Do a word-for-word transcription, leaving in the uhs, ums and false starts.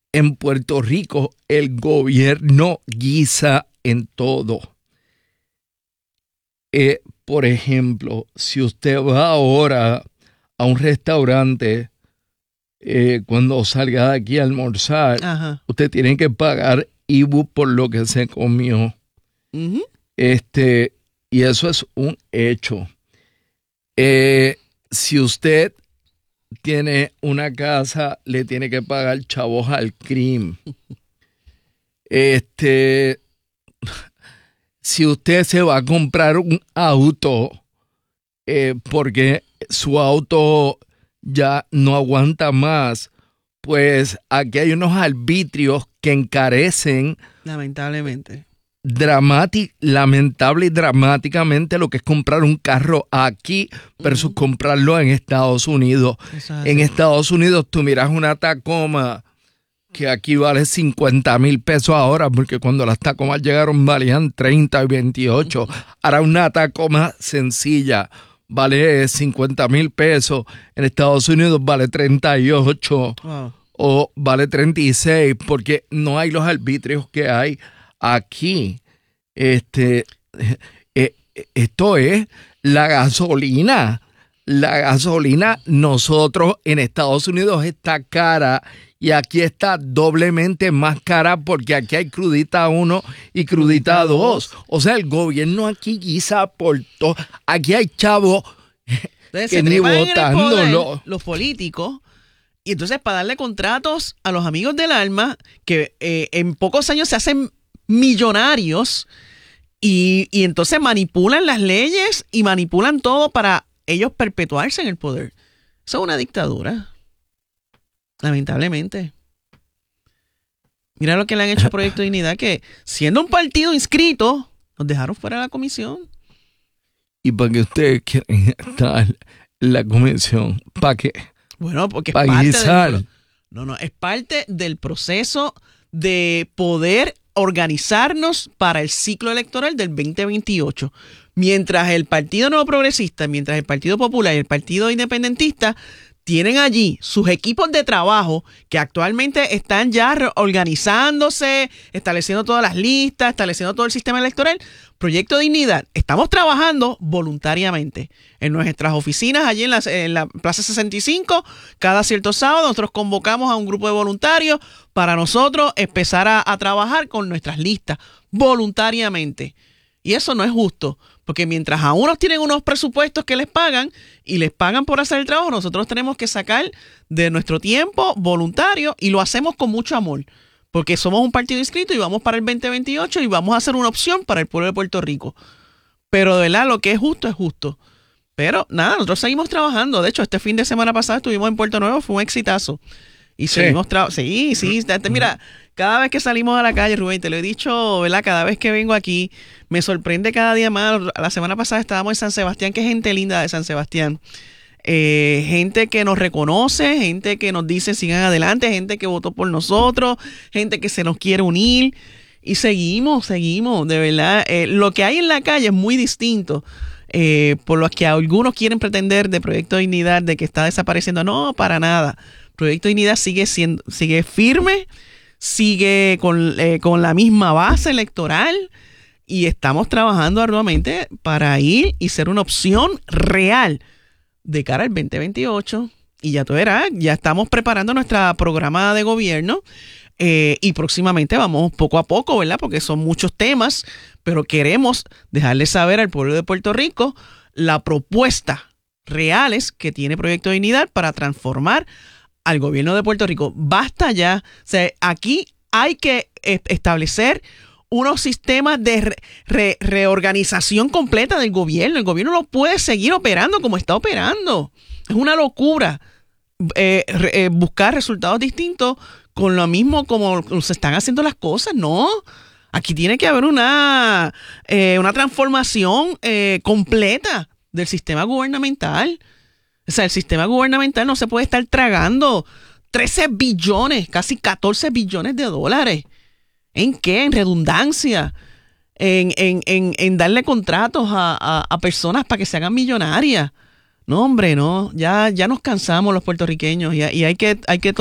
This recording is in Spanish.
en Puerto Rico el gobierno guisa en todo. Eh, por ejemplo, si usted va ahora a un restaurante, eh, cuando salga de aquí a almorzar, Ajá. usted tiene que pagar I B U por lo que se comió. Uh-huh. Este, y eso es un hecho. Eh, si usted tiene una casa, le tiene que pagar chavos al crimen. Este, si usted se va a comprar un auto, eh, porque su auto ya no aguanta más, pues aquí hay unos arbitrios que encarecen lamentablemente Dramati- lamentable y dramáticamente lo que es comprar un carro aquí versus uh-huh. comprarlo en Estados Unidos. En Estados Unidos tú miras una Tacoma que aquí vale cincuenta mil pesos ahora, porque cuando las Tacomas llegaron valían treinta y veintiocho. Uh-huh. Ahora una Tacoma sencilla vale cincuenta mil pesos. En Estados Unidos vale treinta y ocho wow. o vale treinta y seis, porque no hay los arbitrios que hay aquí. Este, eh, esto es la gasolina. La gasolina, nosotros en Estados Unidos está cara y aquí está doblemente más cara porque aquí hay crudita uno y crudita dos. O sea, el gobierno aquí guisa por todo. Aquí hay chavos que ni votándolo. Los políticos. Y entonces para darle contratos a los amigos del alma que eh, en pocos años se hacen millonarios y, y entonces manipulan las leyes y manipulan todo para ellos perpetuarse en el poder. Eso es una dictadura. Lamentablemente. Mira lo que le han hecho a Proyecto Dignidad, que siendo un partido inscrito, nos dejaron fuera de la comisión. ¿Y para qué ustedes quieren estar en la comisión? ¿Para qué? Bueno, porque es parte del, no, no, es parte del proceso de poder organizarnos para el ciclo electoral del veinte veintiocho. Mientras el Partido Nuevo Progresista, mientras el Partido Popular y el Partido Independentista tienen allí sus equipos de trabajo que actualmente están ya organizándose, estableciendo todas las listas, estableciendo todo el sistema electoral. Proyecto Dignidad, estamos trabajando voluntariamente en nuestras oficinas allí en la, en la Plaza sesenta y cinco. Cada cierto sábado nosotros convocamos a un grupo de voluntarios para nosotros empezar a, a trabajar con nuestras listas voluntariamente. Y eso no es justo, porque mientras a unos tienen unos presupuestos que les pagan y les pagan por hacer el trabajo, nosotros tenemos que sacar de nuestro tiempo voluntario y lo hacemos con mucho amor, porque somos un partido inscrito y vamos para el veinte veintiocho y vamos a hacer una opción para el pueblo de Puerto Rico. Pero de verdad, lo que es justo es justo. Pero nada, nosotros seguimos trabajando. De hecho, este fin de semana pasado estuvimos en Puerto Nuevo, fue un exitazo. Y sí. seguimos trabajando. Sí, sí. Mira, cada vez que salimos a la calle, Rubén, te lo he dicho, ¿verdad? Cada vez que vengo aquí, me sorprende cada día más. La semana pasada estábamos en San Sebastián, que gente linda de San Sebastián. Eh, gente que nos reconoce, gente que nos dice sigan adelante, gente que votó por nosotros, gente que se nos quiere unir. Y seguimos, seguimos, de verdad. Eh, lo que hay en la calle es muy distinto. Eh, por lo que algunos quieren pretender de Proyecto Dignidad, de que está desapareciendo. No, para nada. Proyecto Dignidad sigue siendo, sigue firme, sigue con, eh, con la misma base electoral y estamos trabajando arduamente para ir y ser una opción real de cara al veinte veintiocho. Y ya tú verás, ya estamos preparando nuestra programa de gobierno eh, y próximamente vamos poco a poco, ¿verdad? Porque son muchos temas, pero queremos dejarle saber al pueblo de Puerto Rico la propuesta reales que tiene Proyecto Dignidad para transformar al gobierno de Puerto Rico. Basta ya. O sea, aquí hay que establecer unos sistemas de re, re, reorganización completa del gobierno. El gobierno no puede seguir operando como está operando. Es una locura eh, re, eh, buscar resultados distintos con lo mismo como se están haciendo las cosas. No. Aquí tiene que haber una, eh, una transformación eh, completa del sistema gubernamental. O sea, el sistema gubernamental no se puede estar tragando trece billones, casi catorce billones de dólares. ¿En qué? En redundancia. En, en, en, en darle contratos a, a, a personas para que se hagan millonarias. No, hombre, no. Ya, ya nos cansamos los puertorriqueños y, y hay que, hay que